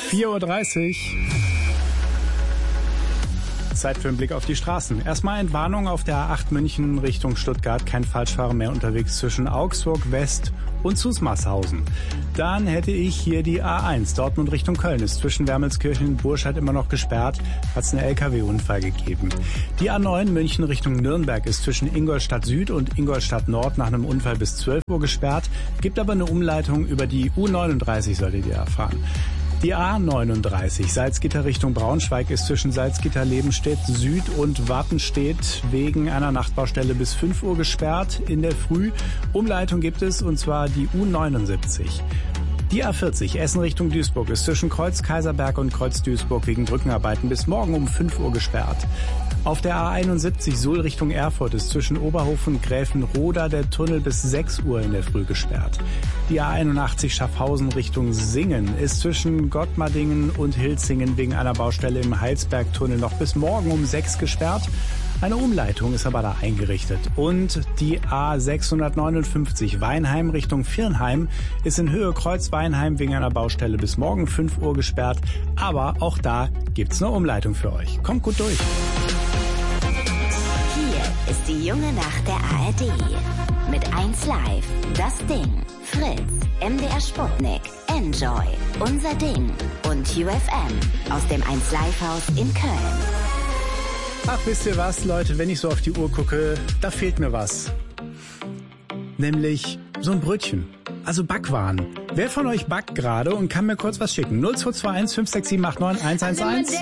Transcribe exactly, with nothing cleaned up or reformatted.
vier Uhr dreißig. Zeit für einen Blick auf die Straßen. Erstmal Entwarnung auf der A acht München Richtung Stuttgart. Kein Falschfahrer mehr unterwegs zwischen Augsburg West und Zusmarshausen. Dann hätte ich hier die A eins. Dortmund Richtung Köln ist zwischen Wermelskirchen und Burscheid immer noch gesperrt. Hat es einen L K W-Unfall gegeben. Die A neun München Richtung Nürnberg ist zwischen Ingolstadt Süd und Ingolstadt Nord nach einem Unfall bis zwölf Uhr gesperrt. Gibt aber eine Umleitung über die U neununddreißig, solltet ihr erfahren. Die A neununddreißig Salzgitter Richtung Braunschweig ist zwischen Salzgitter-Lebenstedt Süd und Wattenstedt wegen einer Nachtbaustelle bis fünf Uhr gesperrt in der Früh. Umleitung gibt es, und zwar die U neunundsiebzig. Die A vierzig Essen Richtung Duisburg ist zwischen Kreuz Kaiserberg und Kreuz Duisburg wegen Brückenarbeiten bis morgen um fünf Uhr gesperrt. Auf der A einundsiebzig Suhl Richtung Erfurt ist zwischen Oberhof und Gräfenroda der Tunnel bis sechs Uhr in der Früh gesperrt. Die A einundachtzig Schaffhausen Richtung Singen ist zwischen Gottmardingen und Hilzingen wegen einer Baustelle im Heilsbergtunnel noch bis morgen um sechs gesperrt. Eine Umleitung ist aber da eingerichtet. Und die A sechshundertneunundfünfzig Weinheim Richtung Viernheim ist in Höhe Kreuz Weinheim wegen einer Baustelle bis morgen fünf Uhr gesperrt. Aber auch da gibt's eine Umleitung für euch. Kommt gut durch. Hier ist die junge Nacht der A R D. Mit eins Live, Das Ding, Fritz, M D R Sputnik, Enjoy, Unser Ding und U F M aus dem eins Live Haus in Köln. Ach, wisst ihr was, Leute, wenn ich so auf die Uhr gucke, da fehlt mir was. Nämlich so ein Brötchen. Also Backwaren. Wer von euch backt gerade und kann mir kurz was schicken? null zwei zwei eins fünf sechs sieben acht neun eins eins eins.